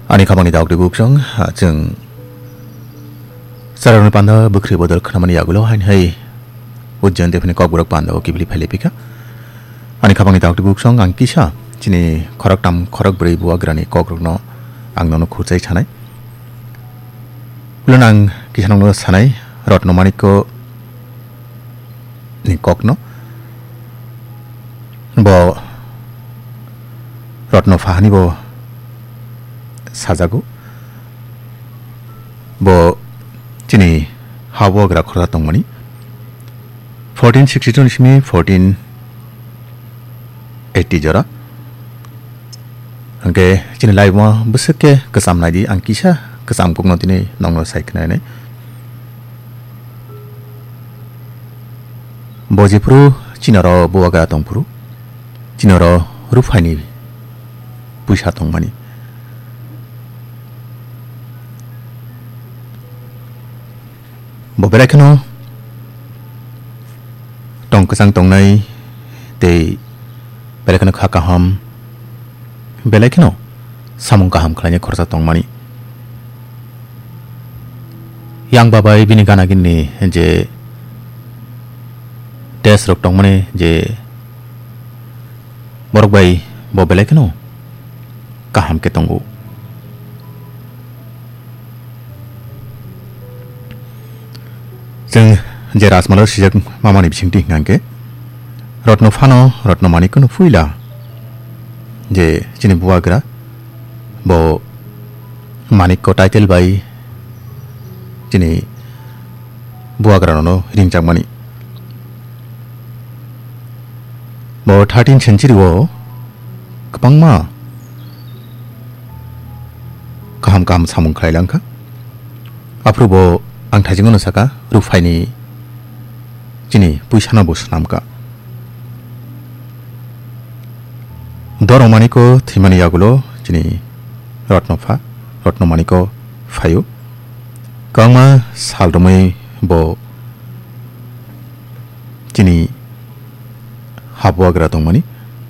Ani khabangni dauk de buksong जों sararni panda bukri bodol khamani yagulo hain hai ujjan defni kokburok panda o kibli phele pika ani khabangni dauk de buksong ang kisa chini khorok tam khorok brei buwa grani kokrokno angno khurchai chanai ulunang kisanong no sanai rotno maniko ni kokno bo rotno fahani bo sajago bo chini hawo gra khora tongmani 1462 shimi 1480 jora angke chini live ma busake kasam nadi angkisa kasam kokno tini nongno saikna ne bojipru chinaro buwaga tongpru chinaro rufani puisa tongmani Boberakno tong kasang tong nai te berakno khakaham belakno samung kaham khlanya khorsa tongmani yang babai bini gana ginni je tes rok tongmani je borok bai bobelakno kaham ke tongu जों जे राजमालाव सिजक मामानि बिथिंथि गांके रत्न फानो रत्न मानिकनो फुइला जे जिनि बुवाग्रा बो मानिक को title by जिनि बुवाग्रानो रिंजाकमानि बो 13 Centauri वो गोबांमा गाहाम गाहाम सामुं खायलांखा आफ्रुबो आं थाइजोंनो साका रुफाइनि जिनि पुइसाना बस नामका दरमानिको थिमानि यागुलो जिनि रत्नफा रत्नमानिको फायु कांमा सालदमै बो जिनि हाबुआग्रा दंमानि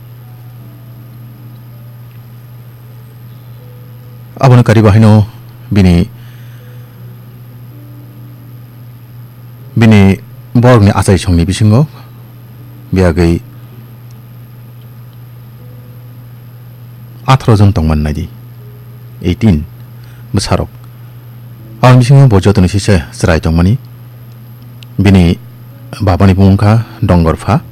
आबोनो कारि बाहायनो बिनि borgni asai songni bisingo biagai 18 jon tongman nadi 18 besarok ang bisingo bojotoni sise serai tongmani bini babani bungka dongorfa